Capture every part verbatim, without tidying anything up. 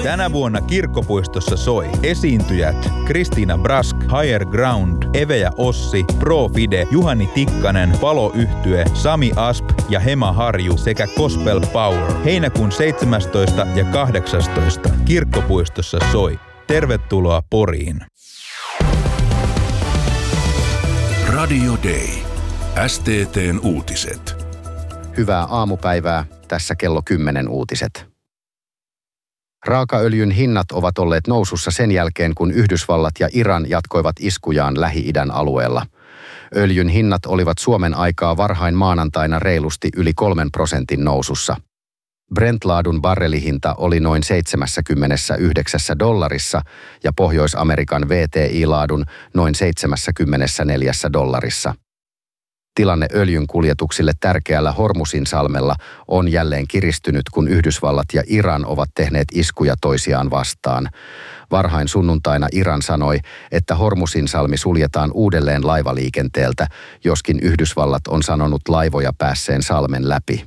Tänä vuonna Kirkkopuistossa soi esiintyjät Kristiina Brask, Higher Ground, Eve ja Ossi, Pro Fide, Juhani Tikkanen, Palo-yhtye, Sami Asp ja Hema Harju sekä Gospel Power. Heinäkuun seitsemästoista ja kahdeksastoista Kirkkopuistossa soi. Tervetuloa Poriin. Radio Day. S T T:n uutiset. Hyvää aamupäivää. Tässä kello kymmenen uutiset. Raakaöljyn hinnat ovat olleet nousussa sen jälkeen, kun Yhdysvallat ja Iran jatkoivat iskujaan Lähi-idän alueella. Öljyn hinnat olivat Suomen aikaa varhain maanantaina reilusti yli kolmen prosentin nousussa. Brent-laadun barrelihinta oli noin seitsemänkymmentäyhdeksän dollarissa ja Pohjois-Amerikan V T I-laadun noin seitsemänkymmentäneljä dollarissa. Tilanne öljyn kuljetuksille tärkeällä Hormuzinsalmella on jälleen kiristynyt, kun Yhdysvallat ja Iran ovat tehneet iskuja toisiaan vastaan. Varhain sunnuntaina Iran sanoi, että Hormuzinsalmi suljetaan uudelleen laivaliikenteeltä, joskin Yhdysvallat on sanonut laivoja päässeen salmen läpi.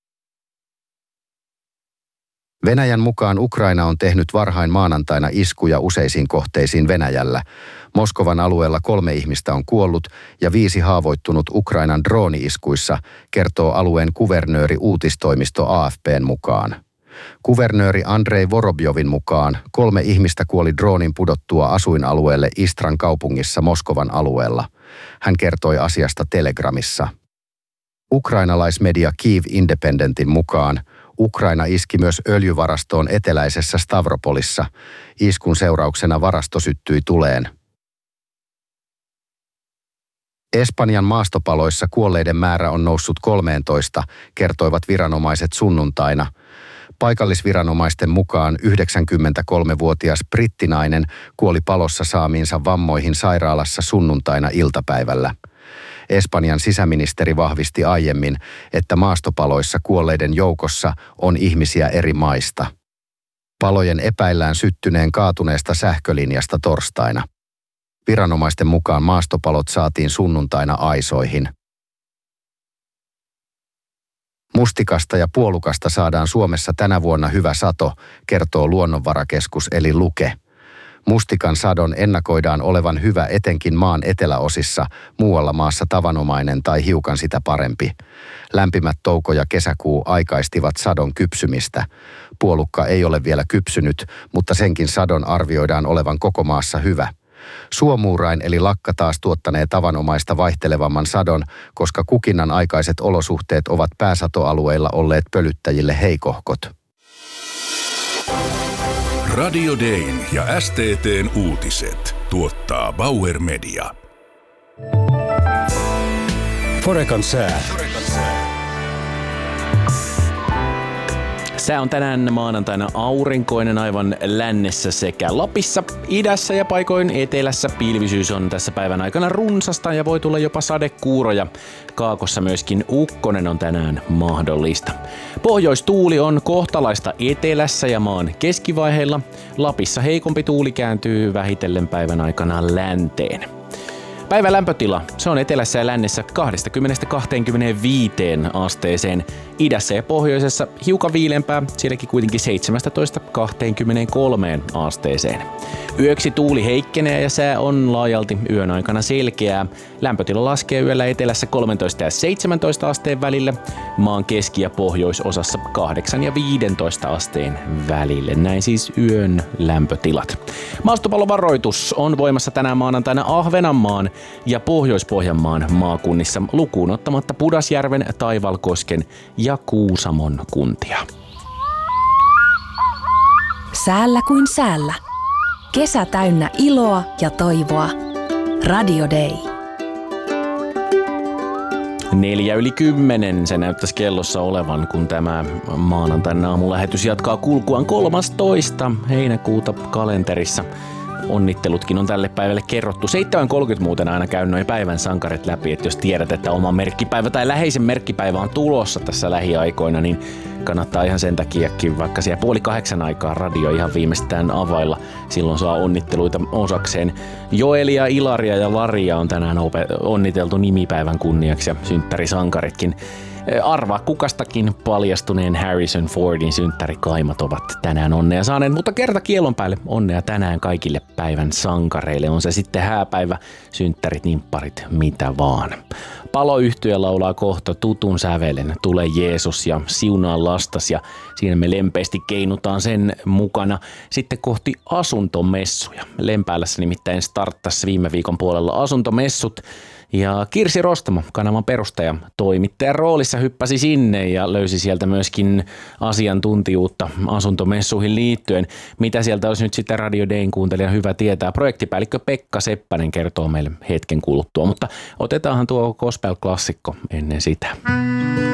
Venäjän mukaan Ukraina on tehnyt varhain maanantaina iskuja useisiin kohteisiin Venäjällä. Moskovan alueella kolme ihmistä on kuollut ja viisi haavoittunut Ukrainan drooni-iskuissa, kertoo alueen kuvernööri uutistoimisto A F P:n mukaan. Kuvernööri Andrei Vorobjovin mukaan kolme ihmistä kuoli droonin pudottua asuinalueelle Istran kaupungissa Moskovan alueella. Hän kertoi asiasta Telegramissa. Ukrainalaismedia Kyiv Independentin mukaan Ukraina iski myös öljyvarastoon eteläisessä Stavropolissa. Iskun seurauksena varasto syttyi tuleen. Espanjan maastopaloissa kuolleiden määrä on noussut kolmeentoista, kertoivat viranomaiset sunnuntaina. Paikallisviranomaisten mukaan yhdeksänkymmentäkolmevuotias brittinainen kuoli palossa saamiinsa vammoihin sairaalassa sunnuntaina iltapäivällä. Espanjan sisäministeri vahvisti aiemmin, että maastopaloissa kuolleiden joukossa on ihmisiä eri maista. Palojen epäillään syttyneen kaatuneesta sähkölinjasta torstaina. Viranomaisten mukaan maastopalot saatiin sunnuntaina aisoihin. Mustikasta ja puolukasta saadaan Suomessa tänä vuonna hyvä sato, kertoo Luonnonvarakeskus eli Luke. Mustikan sadon ennakoidaan olevan hyvä etenkin maan eteläosissa, muualla maassa tavanomainen tai hiukan sitä parempi. Lämpimät touko ja kesäkuu aikaistivat sadon kypsymistä. Puolukka ei ole vielä kypsynyt, mutta senkin sadon arvioidaan olevan koko maassa hyvä. Suomuurain eli lakka taas tuottanee tavanomaista vaihtelevamman sadon, koska kukinnan aikaiset olosuhteet ovat pääsatoalueilla olleet pölyttäjille heikohkot. Radio Dayn ja S T T:n uutiset tuottaa Bauer Media. Forecan sää. Sää on tänään maanantaina aurinkoinen aivan lännessä sekä Lapissa, idässä ja paikoin etelässä. Pilvisyys on tässä päivän aikana runsasta ja voi tulla jopa sadekuuroja. Kaakossa myöskin ukkonen on tänään mahdollista. Pohjoistuuli on kohtalaista etelässä ja maan keskivaiheilla. Lapissa heikompi tuuli kääntyy vähitellen päivän aikana länteen. Päivän lämpötila, se on etelässä ja lännessä kaksikymmentä kaksikymmentäviisi asteeseen. Idässä ja pohjoisessa hiukan viilempää, sielläkin kuitenkin seitsemäntoista kaksikymmentäkolme asteeseen. Yöksi tuuli heikkenee ja sää on laajalti yön aikana selkeää. Lämpötila laskee yöllä etelässä kolmetoista ja seitsemäntoista asteen välillä, maan keski- ja pohjoisosassa kahdeksan ja viisitoista asteen välille. Näin siis yön lämpötilat. Maastopallovaroitus on voimassa tänään maanantaina Ahvenanmaan ja Pohjois-Pohjanmaan maakunnissa lukuun ottamatta Pudasjärven, Taivalkosken ja Kuusamon kuntia. Säällä kuin säällä. Kesä täynnä iloa ja toivoa. Radio Day. Neljä yli kymmenen se näyttäisi kellossa olevan, kun tämä maanantaina aamulähetys jatkaa kulkuaan kolmastoista heinäkuuta kalenterissa. Onnittelutkin on tälle päivälle kerrottu. seitsemän kolmekymmentä muuten aina käyn noin päivän sankarit läpi, että jos tiedät, että oma merkkipäivä tai läheisen merkkipäivä on tulossa tässä lähiaikoina, niin kannattaa ihan sen takiakin vaikka siellä puoli kahdeksan aikaa radio ihan viimeistään availla. Silloin saa onnitteluita osakseen. Joelia, Ilaria ja Laria on tänään onniteltu nimipäivän kunniaksi ja synttärisankaritkin. Arvaa kukastakin paljastuneen Harrison Fordin synttärikaimat ovat tänään onnea saaneet, mutta kerta kielon päälle onnea tänään kaikille päivän sankareille. On se sitten hääpäivä, synttärit, nimpparit, mitä vaan. Paloyhtye laulaa kohta tutun sävelen Tule Jeesus ja Siunaa lastas ja siinä me lempeästi keinutaan sen mukana sitten kohti asuntomessuja. Lempäälässä nimittäin starttasi viime viikon puolella asuntomessut ja Kirsi Rostamo, kanavan perustaja, toimittajan roolissa hyppäsi sinne ja löysi sieltä myöskin asiantuntijuutta asuntomessuihin liittyen. Mitä sieltä olisi nyt sitten Radio Dayn kuuntelijan hyvä tietää? Projektipäällikkö Pekka Seppänen kertoo meille hetken kuluttua, mutta otetaanhan tuo gospel-klassikko ennen sitä.